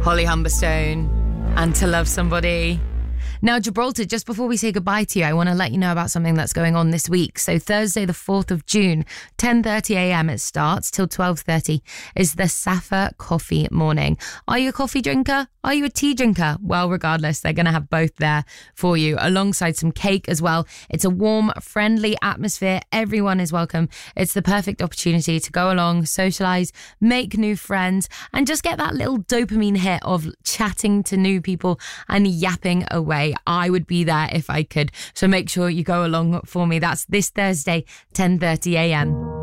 Holly Humberstone, and To Love Somebody. Now, Gibraltar, just before we say goodbye to you, I want to let you know about something that's going on this week. So Thursday, the 4th of June, 10:30am it starts till 12:30 is the Safa Coffee Morning. Are you a coffee drinker? Are you a tea drinker? Well, regardless, they're going to have both there for you, alongside some cake as well. It's a warm, friendly atmosphere. Everyone is welcome. It's the perfect opportunity to go along, socialise, make new friends, and just get that little dopamine hit of chatting to new people and yapping away. I would be there if I could. So make sure you go along for me. That's this Thursday, 10:30am.